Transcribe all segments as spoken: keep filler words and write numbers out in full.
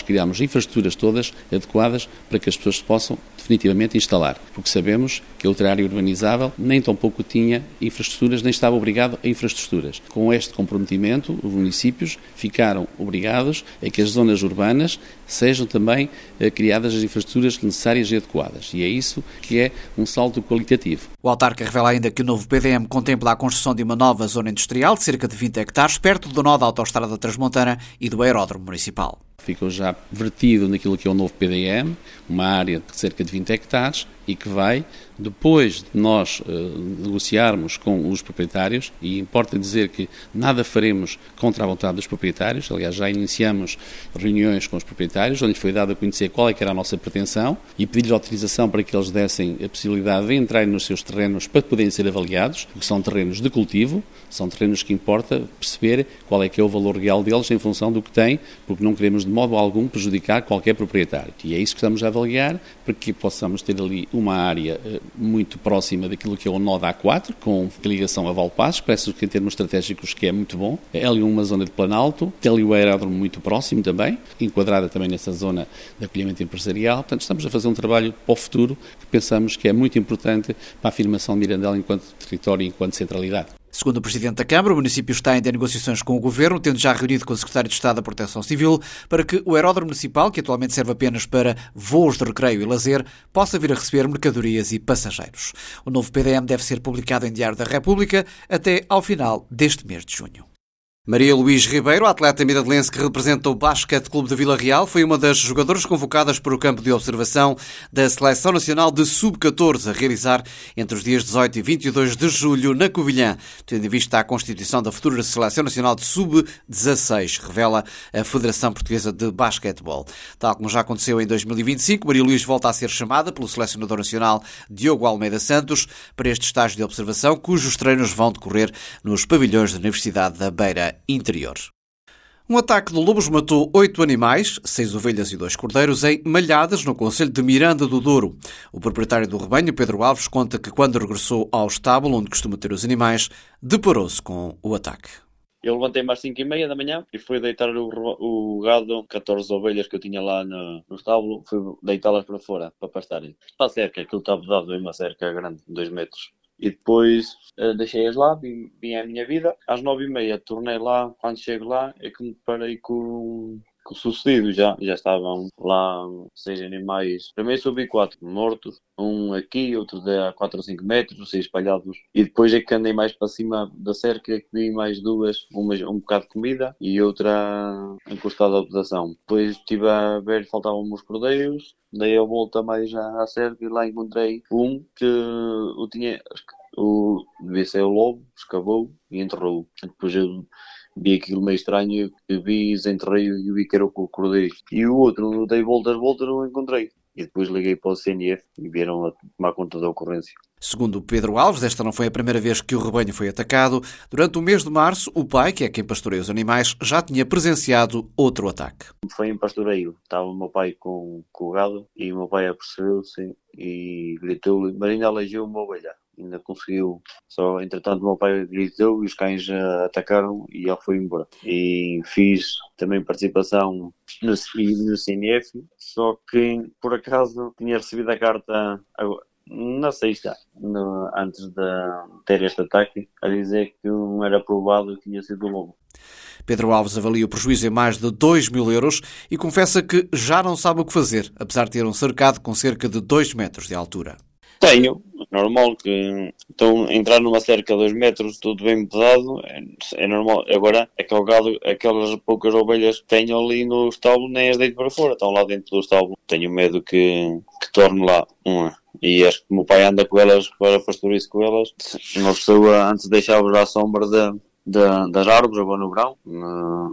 criarmos infraestruturas todas adequadas para que as pessoas se possam definitivamente instalar, porque sabemos que a outra área urbanizável nem tão pouco tinha infraestruturas, nem estava obrigado a infraestruturas. Com este comprometimento, os municípios ficaram obrigados a que as zonas urbanas sejam também eh, criadas as infraestruturas necessárias e adequadas. E é isso que é um salto qualitativo. O autarca revela ainda que o novo P D M contempla a construção de uma nova zona industrial de cerca de vinte hectares, perto do nó da Autoestrada Transmontana e do aeródromo municipal. Ficou já vertido naquilo que é o novo P D M, uma área de cerca de vinte hectares e que vai, depois de nós uh, negociarmos com os proprietários, e importa dizer que nada faremos contra a vontade dos proprietários, aliás já iniciamos reuniões com os proprietários, onde foi dado a conhecer qual é que era a nossa pretensão e pedir-lhes autorização para que eles dessem a possibilidade de entrarem nos seus terrenos para poderem ser avaliados, porque são terrenos de cultivo, são terrenos que importa perceber qual é que é o valor real deles em função do que têm, porque não queremos de modo algum prejudicar qualquer proprietário. E é isso que estamos a avaliar, para que possamos ter ali uma área muito próxima daquilo que é o nó da A quatro, com ligação a Valpassos, parece que em termos estratégicos que é muito bom. É ali uma zona de Planalto, tem ali o aeródromo muito próximo também, enquadrada também nessa zona de acolhimento empresarial. Portanto, estamos a fazer um trabalho para o futuro que pensamos que é muito importante para a afirmação de Mirandela enquanto território e enquanto centralidade. Segundo o Presidente da Câmara, o município está ainda em negociações com o Governo, tendo já reunido com o Secretário de Estado da Proteção Civil, para que o aeródromo municipal, que atualmente serve apenas para voos de recreio e lazer, possa vir a receber mercadorias e passageiros. O novo P D M deve ser publicado em Diário da República até ao final deste mês de junho. Maria Luís Ribeiro, a atleta miradelense que representa o Basquete Clube de Vila Real, foi uma das jogadoras convocadas para o campo de observação da Seleção Nacional de sub catorze, a realizar entre os dias dezoito e vinte e dois de julho na Covilhã, tendo em vista a constituição da futura Seleção Nacional de sub dezasseis, revela a Federação Portuguesa de Basquetebol. Tal como já aconteceu em dois mil e vinte e cinco, Maria Luís volta a ser chamada pelo selecionador nacional Diogo Almeida Santos para este estágio de observação, cujos treinos vão decorrer nos pavilhões da Universidade da Beira Interior. Um ataque de lobos matou oito animais, seis ovelhas e dois cordeiros, em Malhadas, no concelho de Miranda do Douro. O proprietário do rebanho, Pedro Alves, conta que quando regressou ao estábulo onde costuma ter os animais, deparou-se com o ataque. Eu levantei-me às cinco e meia da manhã e fui deitar o, o gado, catorze ovelhas que eu tinha lá no, no estábulo, fui deitá-las para fora, para pastarem. Para a cerca, aquilo estava dado em uma cerca grande, dois metros. E depois uh, deixei-as lá, vim, vim à minha vida. Às nove e meia tornei lá, quando chego lá é que me deparei com, com o sucedido. Já, já estavam lá seis animais. Primeiro subi quatro mortos, um aqui, outro de a quatro ou cinco metros, seis espalhados. E depois é que andei mais para cima da cerca, que vi mais duas, uma, um bocado de comida e outra encostada à vedação. Depois estive a ver, faltavam uns cordeiros. Dei a volta mais à cerca e lá encontrei um que o tinha, o, devia ser o lobo, escavou e enterrou. Depois eu vi aquilo meio estranho, vi, desenterrei e vi que era o cordeiro. E o outro, dei voltas, voltas, não encontrei. E depois liguei para o C N F e vieram a tomar conta da ocorrência. Segundo Pedro Alves, esta não foi a primeira vez que o rebanho foi atacado. Durante o mês de março, o pai, que é quem pastoreia os animais, já tinha presenciado outro ataque. Foi em pastoreio. Estava o meu pai com, com o gado e o meu pai apercebeu-se e gritou-lhe, mas ainda aleitou uma ovelha. Ainda conseguiu. Só, entretanto, o meu pai gritou e os cães uh, atacaram e ele foi embora. E fiz também participação no, no C N F, só que, por acaso, tinha recebido a carta na sexta, no, antes de ter este ataque, a dizer que não era provado que tinha sido o lobo. Pedro Alves avalia o prejuízo em mais de dois mil euros e confessa que já não sabe o que fazer, apesar de ter um cercado com cerca de dois metros de altura. Tenho, normal que então, entrar numa cerca de dois metros, tudo bem pesado, é, é normal. Agora, aquele gado, aquelas poucas ovelhas que tenho ali no estábulo, nem as deito para fora, estão lá dentro do estábulo. Tenho medo que, que torne lá uma. E acho que o meu pai anda com elas para pastorear com elas. Uma pessoa antes deixava à sombra de, de, das árvores, agora no verão, uh,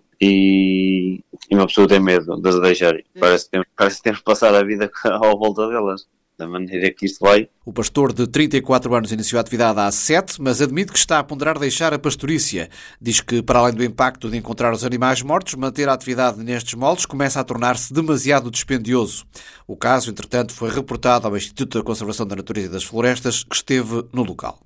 e, e uma pessoa tem medo de as deixar. Parece que temos, parece que temos que passar a vida à volta delas. Da maneira que isto vai. O pastor de trinta e quatro anos iniciou a atividade há sete, mas admite que está a ponderar deixar a pastorícia. Diz que, para além do impacto de encontrar os animais mortos, manter a atividade nestes moldes começa a tornar-se demasiado dispendioso. O caso, entretanto, foi reportado ao Instituto da Conservação da Natureza e das Florestas, que esteve no local.